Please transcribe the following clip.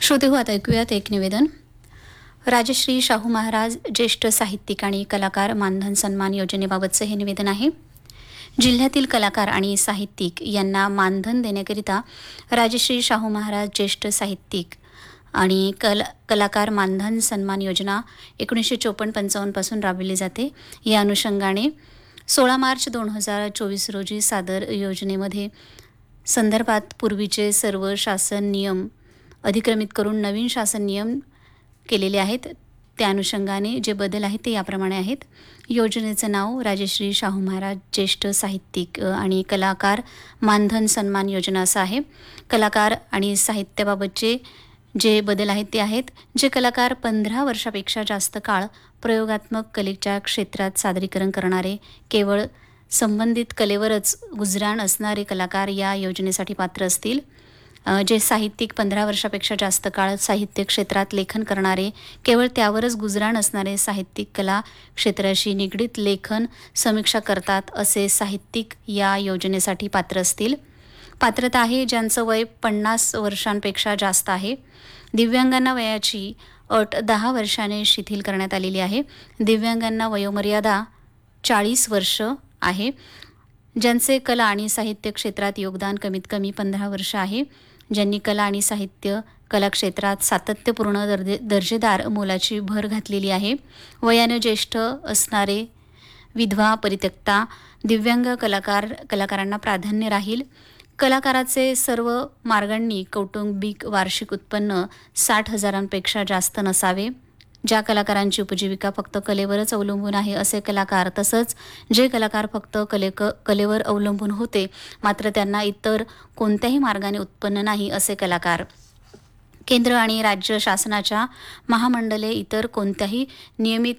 श्रोते हो, आता ऐकूयात एक निवेदन. राजश्री शाहू महाराज ज्येष्ठ साहित्यिक आणि कलाकार मानधन सन्मान योजनेबाबतचं हे निवेदन आहे. जिल्ह्यातील कलाकार आणि साहित्यिक यांना मानधन देण्याकरिता राजश्री शाहू महाराज ज्येष्ठ साहित्यिक आणि कलाकार मानधन सन्मान योजना 1954-55 पासून राबविली जाते. या अनुषंगाने 16 मार्च 2024 रोजी सादर योजनेमध्ये संदर्भात पूर्वीचे सर्व शासन नियम अधिक्रमित करून नवीन शासन नियम केलेले आहेत. त्या अनुषंगाने जे बदल आहेत ते याप्रमाणे आहेत. योजनेचं नाव राजश्री शाहू महाराज ज्येष्ठ साहित्यिक आणि कलाकार मानधन सन्मान योजना असं आहे. कलाकार आणि साहित्याबाबतचे जे बदल आहेत ते आहेत: जे कलाकार 15 वर्षापेक्षा जास्त काळ प्रयोगात्मक कलेच्या क्षेत्रात सादरीकरण करणारे, केवळ संबंधित कलेवरच गुजराण असणारे कलाकार या योजनेसाठी पात्र असतील. जे साहित्यिक 15 वर्षापेक्षा जास्त काळ साहित्य क्षेत्रात लेखन करणारे, केवळ त्यावरच गुजराण असणारे साहित्यिक कला क्षेत्राशी निगडीत लेखन समीक्षा करतात असे साहित्यिक या योजनेसाठी पात्र असतील. पात्रता आहे: ज्यांचं वय 50 वर्षांपेक्षा जास्त आहे. दिव्यांगांना वयाची अट 10 वर्षाने शिथिल करण्यात आलेली आहे. दिव्यांगांना वयोमर्यादा 40 वर्ष आहे. ज्यांचे कला आणि साहित्य क्षेत्रात योगदान कमीत कमी 15 वर्ष आहे. ज्यांनी कला आणि साहित्य कला क्षेत्रात सातत्यपूर्ण दर्जेदार मोलाची भर घातलेली आहे. वयाने ज्येष्ठ असणारे, विधवा, परित्यक्ता, दिव्यांग कलाकारांना प्राधान्य राहील. कलाकाराचे सर्व मार्गांनी कौटुंबिक वार्षिक उत्पन्न 60,000पेक्षा जास्त नसावे. ज्या कलाकारांची उपजीविका फक्त कलेवरच अवलंबून आहे असे कलाकार, तसंच जे कलाकार फक्त कलेवर अवलंबून होते मात्र त्यांना इतर कोणत्याही मार्गाने उत्पन्न नाही असे कलाकार. केंद्र आणि राज्य शासनाच्या महामंडळे, इतर कोणत्याही नियमित